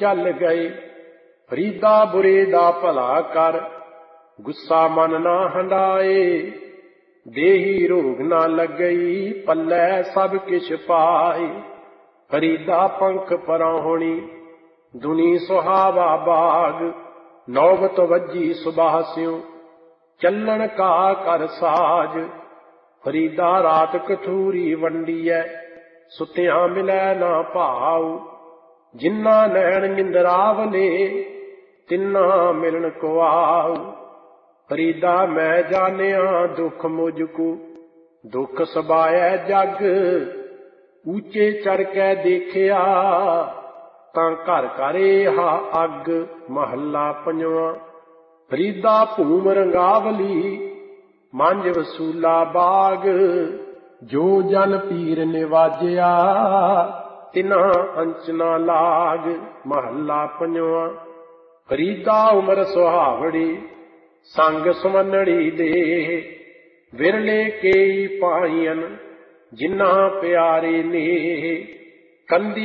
ਚੱਲ ਗਏ। ਫਰੀਦਾ ਬੁਰੇ ਦਾ ਭਲਾ ਕਰ, ਗੁੱਸਾ ਮਨ ਨਾ ਹੰਡਾਏ। ਦੇਹੀ ਰੋਗ ਨਾ ਲੱਗਈ, ਪੱਲੇ ਸਭ ਕਿਛ ਪਾਏ। ਫਰੀਦਾ ਪੰਖ ਪਰਾਹੁਣੀ, ਦੁਨੀ ਸੁਹਾਵਾ ਬਾਗ। ਨੌਬਤ ਵੱਜੀ ਸੁਬਾਹ ਸਿਉ, ਚੱਲਣ ਕਾ ਕਰ ਸਾਜ। ਫਰੀਦਾ ਰਾਤ ਕਠੂਰੀ ਵੰਡੀਐ, ਸੁਤਿਆਂ ਮਿਲੈ ਨਾ ਭਾਉ। ਜਿਨ੍ਹਾਂ ਨੈਣ ਨਿੰਦਰਾਵਲੇ, ਤਿੰਨਾ ਮਿਲਣ ਕੋ ਆਉ। ਫਰੀਦਾ ਮੈਂ ਜਾਣਿਆ ਦੁੱਖ ਮੁਝ ਕੋ, ਦੁੱਖ ਸਬਾਇਐ ਜਗ। ਉੱਚੇ ਚੜ ਕੇ ਦੇਖਿਆ, ਤਾਂ ਘਰ ਘਰ ਹਾ ਅੱਗ। ਮਹੱਲਾ ਪੰਜਵਾਂ। ਫਰੀਦਾ ਭੂਮ ਰੰਗਾਵਲੀ, ਮੰਝ ਵਸੂਲਾ ਬਾਗ। ਜੋ ਜਨ ਪੀਰ ਨਿਵਾਜਿਆ, ਤਿਨਾ ਅੰਚ ਨਾ ਲਾਗ। ਮਹੱਲਾ ਪੰਜਵਾਂ। ਫਰੀਦਾ ਉਮਰ ਸੁਹਾਵੜੀ, ਸੰਗ ਸੁਮਨੜੀ ਦੇ। ਵਿਰਲੇ ਕੇਈ ਪਾਈਨ, ਜਿਨ੍ਹਾਂ ਪਿਆਰੇ ਨੇ। ਕੰਦੀ